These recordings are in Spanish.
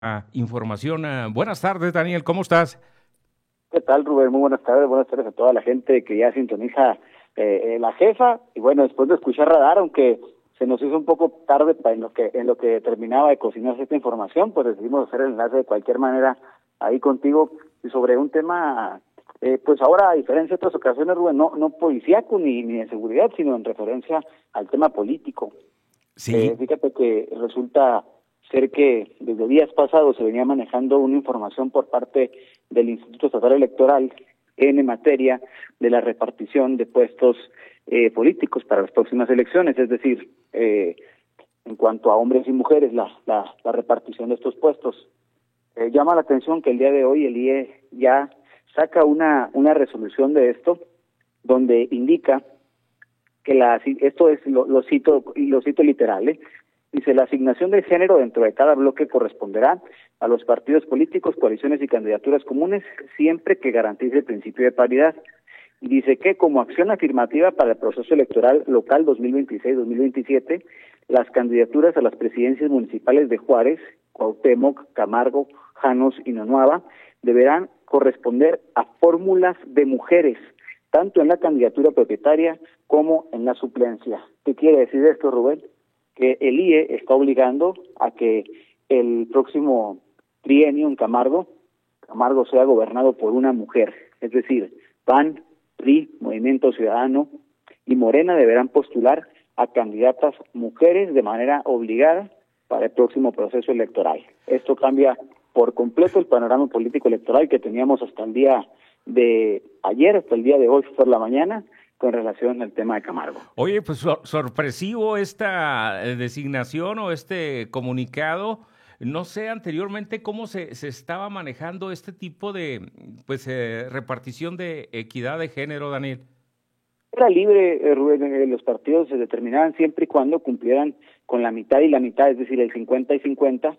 Información. Buenas tardes, Daniel, ¿cómo estás? ¿Qué tal, Rubén? Muy buenas tardes a toda la gente que ya sintoniza la jefa. Y bueno, después de escuchar Radar, aunque se nos hizo un poco tarde en lo que terminaba de cocinarse esta información, pues decidimos hacer el enlace de cualquier manera ahí contigo y sobre un tema, pues ahora a diferencia de otras ocasiones, Rubén, no policíaco ni de seguridad, sino en referencia al tema político. Sí, Fíjate que resulta ser que desde días pasados se venía manejando una información por parte del Instituto Estatal Electoral en materia de la repartición de puestos políticos para las próximas elecciones, es decir, en cuanto a hombres y mujeres, la repartición de estos puestos. Llama la atención que el día de hoy el IE ya saca una resolución de esto, donde indica que esto es lo cito y lo cito literal, dice: la asignación de género dentro de cada bloque corresponderá a los partidos políticos, coaliciones y candidaturas comunes, siempre que garantice el principio de paridad. Y dice que como acción afirmativa para el proceso electoral local 2026-2027, las candidaturas a las presidencias municipales de Juárez, Cuauhtémoc, Camargo, Janos y Nonuava deberán corresponder a fórmulas de mujeres, tanto en la candidatura propietaria como en la suplencia. ¿Qué quiere decir esto, Rubén? Que el IE está obligando a que el próximo trienio en Camargo sea gobernado por una mujer, es decir, PAN, PRI, Movimiento Ciudadano y Morena deberán postular a candidatas mujeres de manera obligada para el próximo proceso electoral. Esto cambia por completo el panorama político electoral que teníamos hasta el día de ayer, hasta el día de hoy por la mañana, con relación al tema de Camargo. oye, pues sorpresivo esta designación o este comunicado. No sé anteriormente cómo se estaba manejando este tipo de repartición de equidad de género, Daniel. Era libre, Rubén, los partidos se determinaban siempre y cuando cumplieran con la mitad y la mitad, es decir, el 50 y 50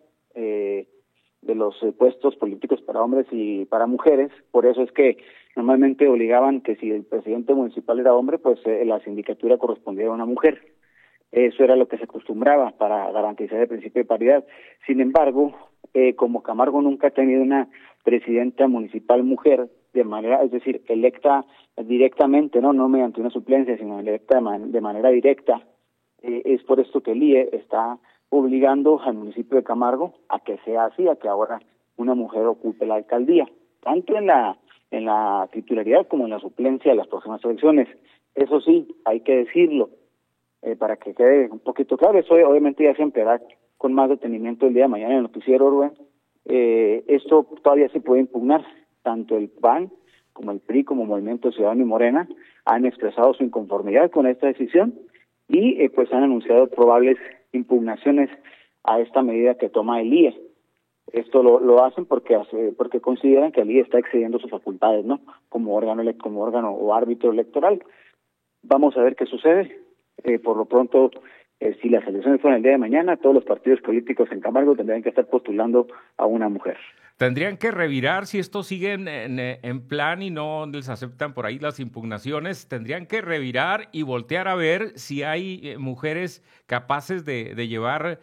de los puestos políticos para hombres y para mujeres. Por eso es que normalmente obligaban que si el presidente municipal era hombre, pues la sindicatura correspondiera a una mujer. Eso era lo que se acostumbraba para garantizar el principio de paridad. Sin embargo, como Camargo nunca ha tenido una presidenta municipal mujer, de manera, es decir, electa directamente, no mediante una suplencia, sino electa de manera directa, es por esto que el IE está obligando al municipio de Camargo a que sea así, a que ahora una mujer ocupe la alcaldía, tanto en la titularidad como en la suplencia de las próximas elecciones. Eso sí, hay que decirlo, para que quede un poquito claro. Eso obviamente ya se ampliará con más detenimiento el día de mañana en el noticiero, Rubén. Esto todavía se puede impugnar. Tanto el PAN como el PRI, como Movimiento Ciudadano y Morena, han expresado su inconformidad con esta decisión y pues han anunciado probables impugnaciones a esta medida que toma el IE. Esto lo hacen porque consideran que el IE está excediendo sus facultades, ¿no? Como órgano o árbitro electoral. Vamos a ver qué sucede. Por lo pronto, si las elecciones fueran el día de mañana, todos los partidos políticos en Camargo tendrían que estar postulando a una mujer. Tendrían que revirar si estos siguen en plan y no les aceptan por ahí las impugnaciones. Tendrían que revirar y voltear a ver si hay mujeres capaces de llevar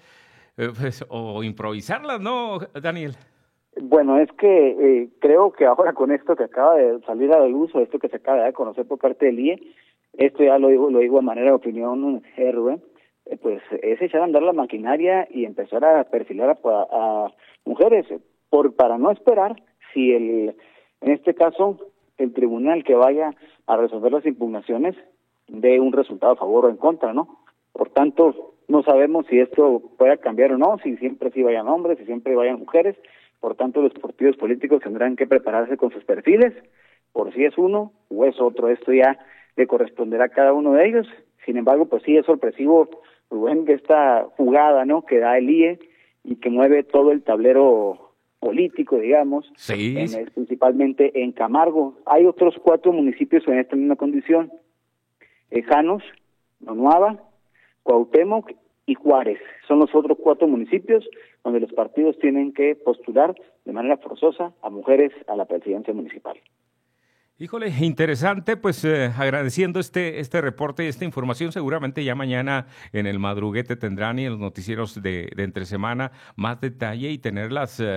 o improvisarlas, ¿no, Daniel? Bueno, es que creo que ahora con esto que acaba de salir a la luz, o esto que se acaba de dar a conocer por parte del IE, esto ya lo digo a manera de opinión, Rubén, pues es echar a andar la maquinaria y empezar a perfilar a mujeres, para no esperar si en este caso, el tribunal que vaya a resolver las impugnaciones dé un resultado a favor o en contra, ¿no? Por tanto, no sabemos si esto pueda cambiar o no, si siempre sí vayan hombres, si siempre vayan mujeres. Por tanto, los partidos políticos tendrán que prepararse con sus perfiles, por si es uno o es otro. Esto ya le corresponderá a cada uno de ellos. Sin embargo, pues sí es sorpresivo, Rubén, que esta jugada, ¿no?, que da el IE y que mueve todo el tablero político, digamos, Sí. principalmente en Camargo. Hay otros 4 municipios en esta misma condición: Janos, Nonuava, Cuauhtémoc y Juárez. Son los otros 4 municipios donde los partidos tienen que postular de manera forzosa a mujeres a la presidencia municipal. Híjole, interesante, pues agradeciendo este reporte y esta información. Seguramente ya mañana en el madruguete tendrán y en los noticieros de entre semana más detalle y tener las